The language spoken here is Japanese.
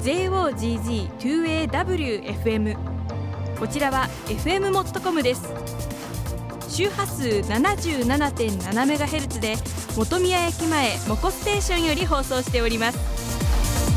JOGG2AWFM。 こちらは FM モットコムです。周波数 77.7MHz で本宮駅前モコステーションより放送しております。